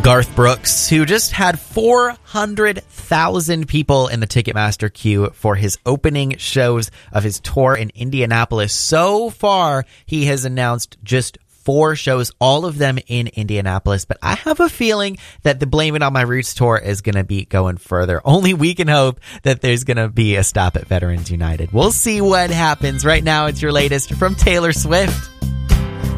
Garth Brooks, who just had 400,000 people in the Ticketmaster queue for his opening shows of his tour in Indianapolis. So far, he has announced just 4 shows, all of them in Indianapolis. But I have a feeling that the Blame It On My Roots tour is going to be going further. Only we can hope that there's going to be a stop at Veterans United. We'll see what happens. Right now, it's your latest from Taylor Swift.